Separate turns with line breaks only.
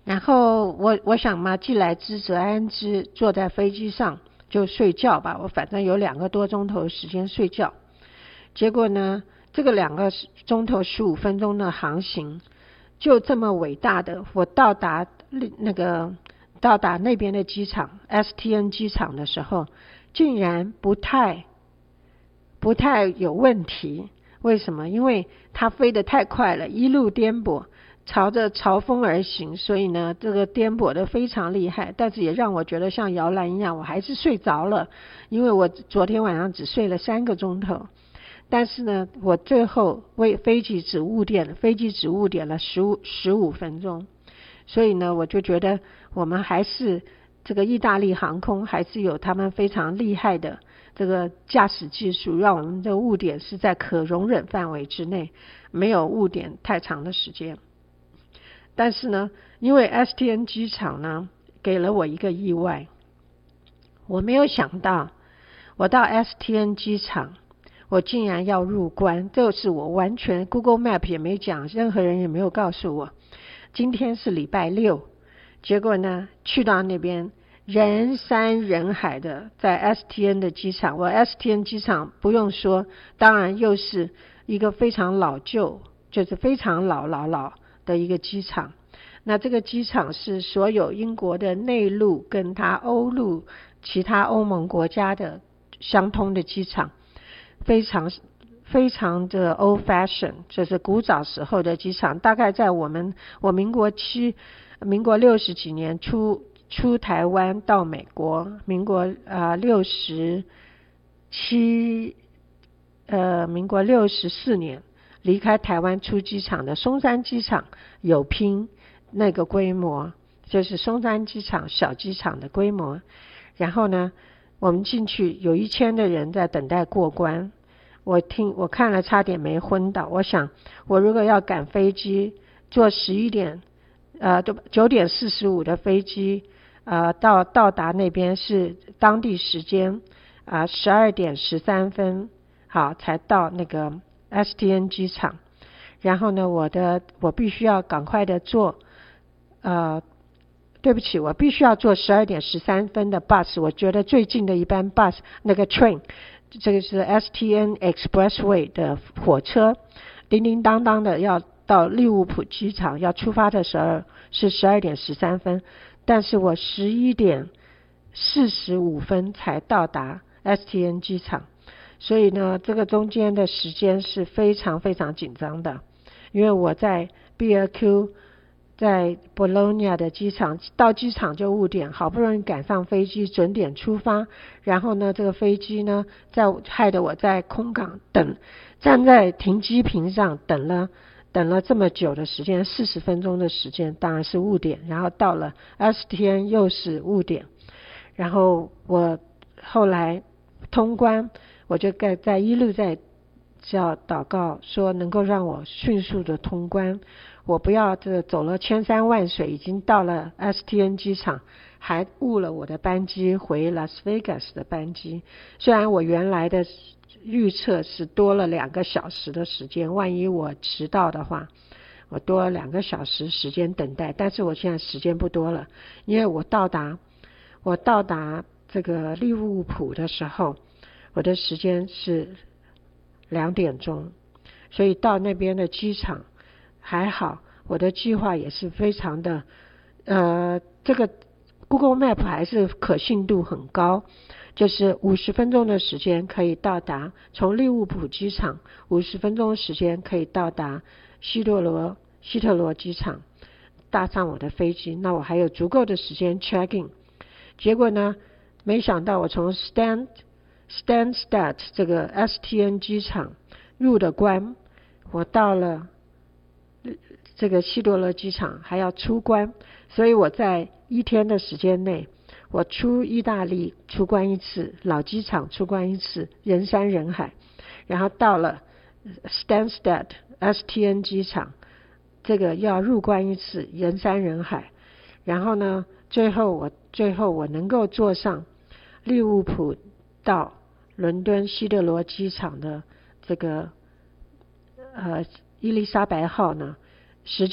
然后我想嘛，既来之则安之，坐在飞机上就睡觉吧，我反正有2个多钟头时间睡觉。结果呢，这个2个钟头15分钟的航行，就这么伟大的，我到达那边的机场 STN 机场的时候，竟然不太有问题。为什么？因为它飞得太快了，一路颠簸，朝着潮风而行，所以呢，这个颠簸的非常厉害，但是也让我觉得像摇篮一样，我还是睡着了，因为我昨天晚上只睡了3个钟头。但是呢，我最后飞机只误点了15分钟，所以呢，我就觉得我们还是这个意大利航空还是有他们非常厉害的这个驾驶技术，让我们的误点是在可容忍范围之内，没有误点太长的时间。但是呢，因为 STN 机场呢给了我一个意外，我没有想到我到 STN 机场我竟然要入关，这是我完全 Google Map 也没讲，任何人也没有告诉我。今天是礼拜6，结果呢去到那边人山人海的，在 STN 的机场。我 STN 机场不用说，当然又是一个非常老旧，就是非常老的一个机场。那这个机场是所有英国的内陆跟它欧陆其他欧盟国家的相通的机场，非常的 old fashion， 就是古早时候的机场。大概在我民国60几年出台湾到美国，民国64年离开台湾出机场的松山机场有拼那个规模，就是松山机场小机场的规模。然后呢，我们进去有1000的人在等待过关，我看了差点没昏倒。我想我如果要赶飞机，坐9点45的飞机，到达那边是当地时间12点13分，好才到那个 STN 机场。然后呢，我必须要赶快的坐对不起，我必须要坐12点13分的 bus， 我觉得最近的一班 bus 那个 train， 这个是 STN Expressway 的火车，叮叮当当的要到利物浦机场，要出发的时候是12点13分，但是我11点45分才到达 STN 机场，所以呢，这个中间的时间是非常非常紧张的。因为我在 BLQ 在 Bologna 的机场，到机场就误点，好不容易赶上飞机准点出发，然后呢这个飞机呢害得我在空港站在停机坪上等了这么久的时间，40分钟的时间，当然是误点。然后到了STN又是误点，然后我后来通关，我就一路在叫祷告，说能够让我迅速的通关，我不要走了千山万水，已经到了 STN 机场，还误了我的班机回 Las Vegas 的班机。虽然我原来的预测是多了2个小时的时间，万一我迟到的话，我多了2个小时时间等待，但是我现在时间不多了，因为我到达这个利物浦的时候，我的时间是2点钟，所以到那边的机场还好，我的计划也是非常的这个 Google Map 还是可信度很高，就是50分钟的时间可以到达，从利物浦机场50分钟的时间可以到达希特罗机场，搭上我的飞机，那我还有足够的时间 check in。 结果呢，没想到我从 Stansted 这个 STN 机场入的关，我到了这个希特罗机场还要出关，所以我在1天的时间内，我出意大利出关一次，老机场出关一次，人山人海，然后到了 Stansted STN 机场，这个要入关一次，人山人海，然后呢最后我能够坐上利物浦到伦敦希特罗机场的这个伊丽莎白号呢，时间